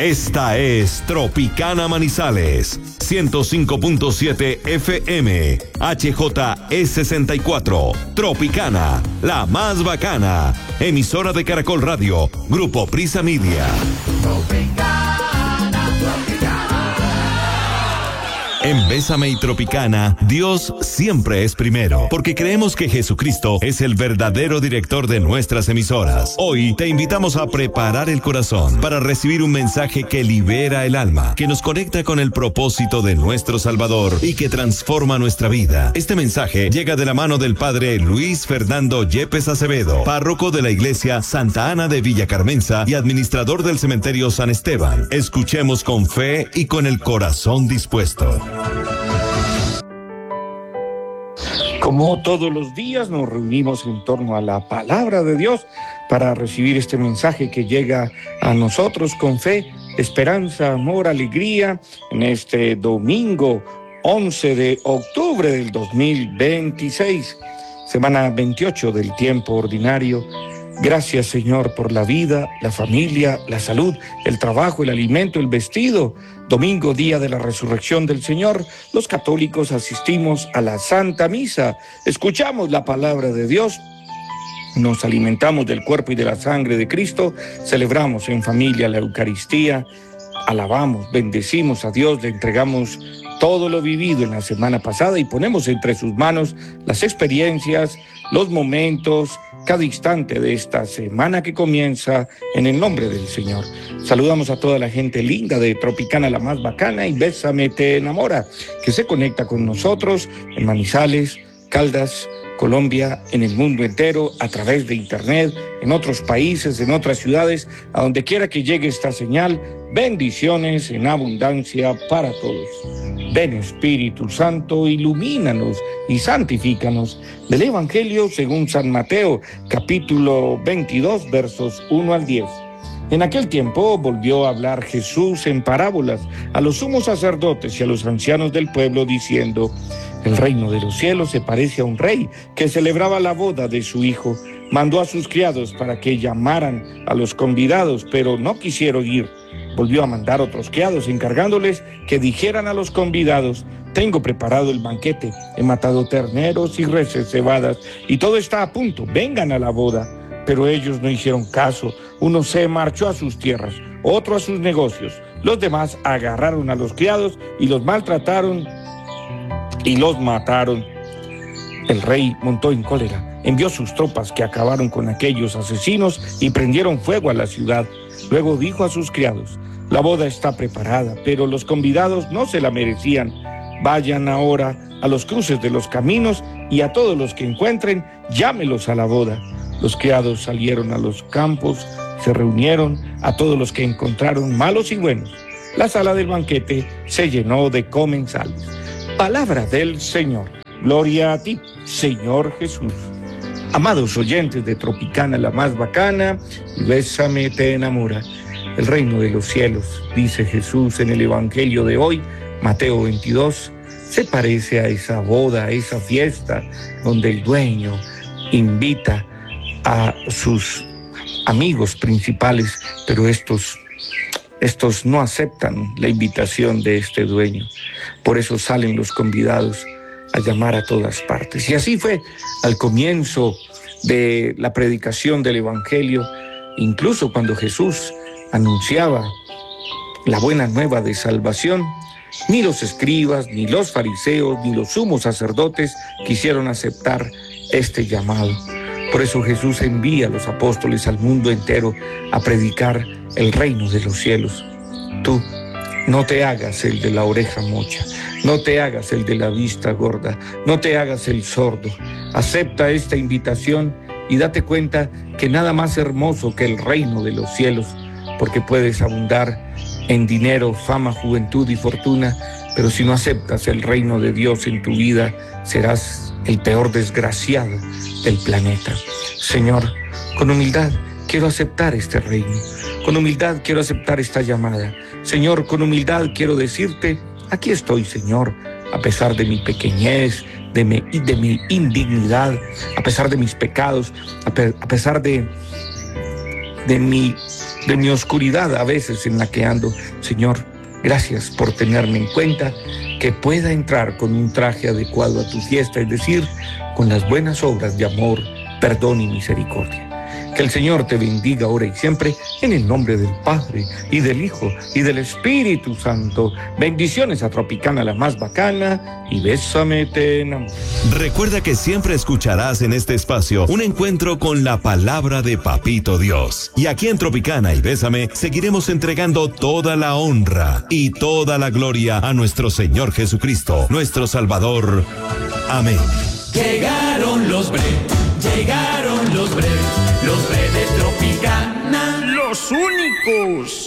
Esta es Tropicana Manizales, 105.7 FM, HJE64, Tropicana, la más bacana, emisora de Caracol Radio, Grupo Prisa Media. En Bésame y Tropicana, Dios siempre es primero, porque creemos que Jesucristo es el verdadero director de nuestras emisoras. Hoy te invitamos a preparar el corazón para recibir un mensaje que libera el alma, que nos conecta con el propósito de nuestro Salvador y que transforma nuestra vida. Este mensaje llega de la mano del Padre Luis Fernando Yepes Acevedo, párroco de la Iglesia Santa Ana de Villa Carmenza y administrador del Cementerio San Esteban. Escuchemos con fe y con el corazón dispuesto. Como todos los días nos reunimos en torno a la palabra de Dios para recibir este mensaje que llega a nosotros con fe, esperanza, amor, alegría en este domingo 11 de octubre del 2026, semana 28 del tiempo ordinario. Gracias, Señor, por la vida, la familia, la salud, el trabajo, el alimento, el vestido. Domingo, día de la resurrección del Señor, los católicos asistimos a la Santa Misa, escuchamos la palabra de Dios, nos alimentamos del cuerpo y de la sangre de Cristo, celebramos en familia la Eucaristía, alabamos, bendecimos a Dios, le entregamos todo lo vivido en la semana pasada y ponemos entre sus manos las experiencias, los momentos, cada instante de esta semana que comienza en el nombre del Señor. Saludamos a toda la gente linda de Tropicana, la más bacana, y Bésame te enamora, que se conecta con nosotros en Manizales, Caldas, Colombia, en el mundo entero, a través de internet, en otros países, en otras ciudades, a donde quiera que llegue esta señal, bendiciones en abundancia para todos. Ven, Espíritu Santo, ilumínanos y santifícanos. Del Evangelio según San Mateo, capítulo 22, versos 1 al 10. En aquel tiempo volvió a hablar Jesús en parábolas a los sumos sacerdotes y a los ancianos del pueblo, diciendo: el reino de los cielos se parece a un rey que celebraba la boda de su hijo. Mandó a sus criados para que llamaran a los convidados, pero no quisieron ir. Volvió a mandar otros criados, encargándoles que dijeran a los convidados: tengo preparado el banquete, he matado terneros y reses cebadas, y todo está a punto, vengan a la boda. Pero ellos no hicieron caso. Uno se marchó a sus tierras, otro a sus negocios. Los demás agarraron a los criados y los maltrataron y los mataron. El rey montó en cólera, envió sus tropas que acabaron con aquellos asesinos y prendieron fuego a la ciudad. Luego dijo a sus criados: la boda está preparada, pero los convidados no se la merecían. Vayan ahora a los cruces de los caminos y a todos los que encuentren, llámelos a la boda. Los criados salieron a los campos, se reunieron a todos los que encontraron, malos y buenos. La sala del banquete se llenó de comensales. Palabra del Señor. Gloria a ti, Señor Jesús. Amados oyentes de Tropicana, la más bacana, y Bésame te enamora. El reino de los cielos, dice Jesús en el Evangelio de hoy, Mateo 22, se parece a esa boda, a esa fiesta, donde el dueño invita a sus amigos principales, pero estos no aceptan la invitación de este dueño. Por eso salen los convidados a llamar a todas partes. Y así fue al comienzo de la predicación del Evangelio, incluso cuando Jesús anunciaba la buena nueva de salvación, ni los escribas, ni los fariseos, ni los sumos sacerdotes quisieron aceptar este llamado. Por eso Jesús envía a los apóstoles al mundo entero a predicar el reino de los cielos. Tú no te hagas el de la oreja mocha, no te hagas el de la vista gorda, no te hagas el sordo. Acepta esta invitación y date cuenta que nada más hermoso que el reino de los cielos, porque puedes abundar en dinero, fama, juventud y fortuna, pero si no aceptas el reino de Dios en tu vida, serás el peor desgraciado del planeta. Señor, con humildad quiero aceptar este reino, con humildad quiero aceptar esta llamada. Señor, con humildad quiero decirte: aquí estoy, Señor, a pesar de mi pequeñez, de mi indignidad, a pesar de mis pecados, a pesar de mi de mi oscuridad a veces en la que ando. Señor, gracias por tenerme en cuenta, que pueda entrar con un traje adecuado a tu fiesta, es decir, con las buenas obras de amor, perdón y misericordia. Que el Señor te bendiga ahora y siempre, en el nombre del Padre, y del Hijo, y del Espíritu Santo. Bendiciones a Tropicana, la más bacana, y bésame, te enamoro. Recuerda que siempre escucharás en este espacio un encuentro con la palabra de Papito Dios. Y aquí en Tropicana y Bésame seguiremos entregando toda la honra y toda la gloria a nuestro Señor Jesucristo, nuestro Salvador. Amén. Llegaron los bre de Tropicana. ¡Los únicos!